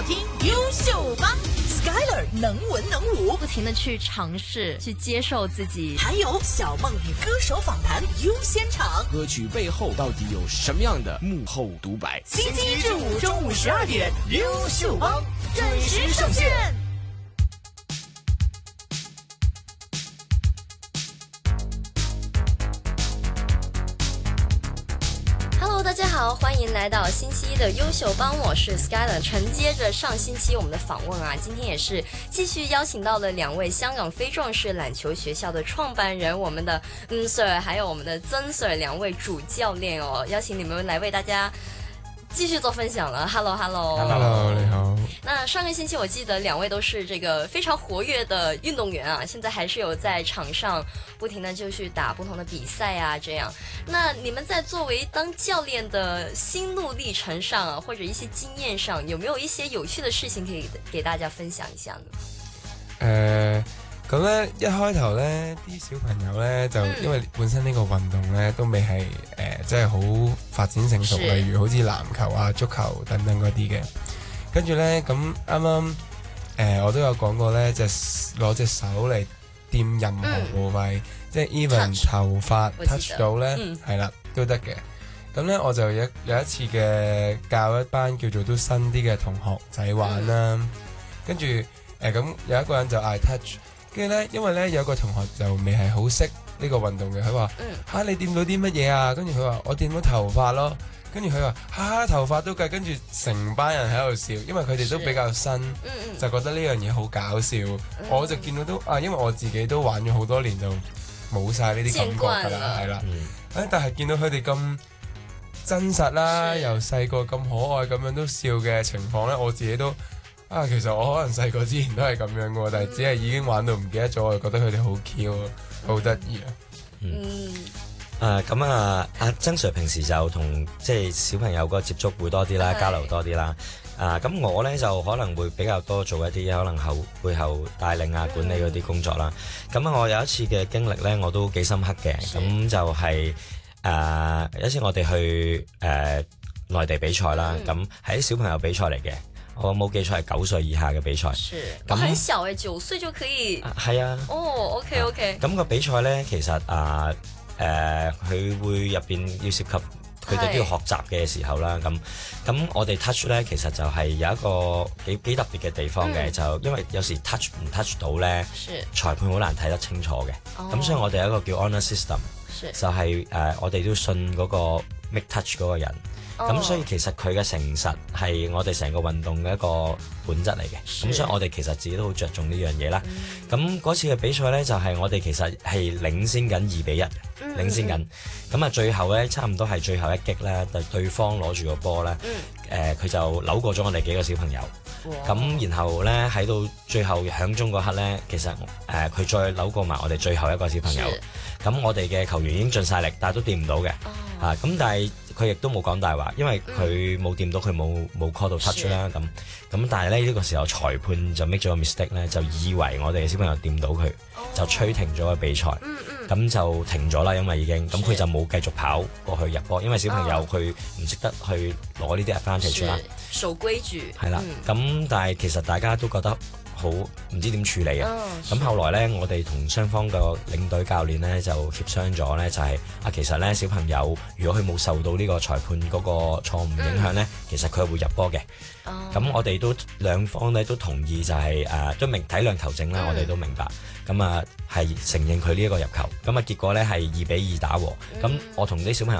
听优秀帮 Skyler 能文能武， 不停的去尝试，去接受自己。 还有小梦与歌手访谈优先场， 歌曲背后到底有什么样的幕后独白？ 星期一至五中午12点，优秀帮准时上线。 大家好，欢迎来到星期一的优秀帮，我是 Skyler。承接着上星期我们的访问啊，今天也是继续邀请到了2位香港非壮士篮球学校的创办人，我们的Sir 还有我们的曾 Sir 2位主教练哦，邀请你们来为大家继续做分享了。Hello， 你好。 那上个星期我记得2位都是这个非常活跃的运动员啊，现在还是有在场上不停的就去打不同的比赛啊，这样。那你们在作为当教练的心路历程上啊，或者一些经验上，有没有一些有趣的事情可以给大家分享一下呢？ 咁咧一開頭咧啲小朋友咧就因為本身呢個運動咧都未係即係好發展成熟，例如好似籃球啊、足球等等嗰啲嘅。跟住咧咁啱啱我都有講過咧，就攞隻手嚟掂任何部位，即係 even 頭髮 touch 到咧，係啦都得嘅。咁咧我就有一次嘅教一班叫做都新啲嘅同學仔玩啦，跟住咁有一個人就嗌 touch。跟住咧，因為咧有個同學就未係好識呢個運動嘅，佢話嚇你掂到啲乜嘢啊？跟住佢話我掂到頭髮咯。跟住佢話嚇頭髮都計，跟住成班人喺度笑，因為佢哋都比較新，就覺得呢樣嘢好搞笑。我就見到都因為我自己都玩咗好多年，就冇晒呢啲感覺㗎啦，係啦。但係見到佢哋咁真實啦，由細個咁可愛咁樣都笑嘅情況咧，我自己都。其實我可能細個之前都係咁樣嘅，但係只係已經玩到唔記得咗，我就覺得佢哋好 Q， 好得意啊！ 咁阿曾 Sir 平時就同即係小朋友個接觸會多啲啦，交流多啲啦。咁我咧就可能會比較多做一啲可能背後帶領啊、管理嗰啲工作啦。咁我有一次嘅經歷咧，我都幾深刻嘅。咁就係有一次我哋去內地比賽啦，咁係啲小朋友比賽嚟嘅。我冇記錯係9歲以下嘅比賽， 咁很小誒，9歲就可以。 係啊。 哦 ，OK。 咁個比賽咧，其實佢會入邊要涉及佢哋都要學習嘅時候啦。咁我哋 touch 咧，其實就係有一個幾特別嘅地方嘅，就因為有時 touch 唔 touch 到咧，裁判好難睇得清楚嘅。咁所以我哋有一個叫 honor system，就係我哋都信嗰個 make touch 嗰個人。咁所以其實佢嘅誠實係我哋成個運動嘅一個本質嚟嘅，咁所以我哋其實自己都好着重呢樣嘢啦。咁嗰次嘅比賽呢，就係我哋其實係領先緊2-1，領先緊。咁最後呢，差唔多係最後一擊呢，就對方攞住個波呢，佢就扭過咗我哋幾個小朋友。咁然後呢，喺到最後響鐘嗰刻呢，其實佢再扭過埋我哋最後一個小朋友。咁我哋嘅球員已經盡晒力，但係都掂唔到嘅。咁但係佢亦都冇講大話，因為佢冇掂到，佢冇 call 到 touch 啦。咁但係呢個時候裁判就 make 咗個 mistake 咧，就以為我哋嘅小朋友掂到佢，就吹停咗個比賽。咁就停咗啦，因為已經咁佢就冇繼續跑過去入波，因為小朋友佢唔識得去攞呢啲 advantage 啦。 守規矩係啦。咁但係其實大家都覺得好唔知點處理嘅。咁後來呢，我哋同雙方嘅領隊教練呢就協商咗呢，就係其實呢，小朋友如果佢冇受到呢個裁判嗰個錯誤影響呢，其實佢係會入波嘅。咁我哋都兩方呢都同意，就係都體諒球證啦，我哋都明白。咁係承認佢呢一個入球。咁結果呢係2-2打和。咁我同啲小朋友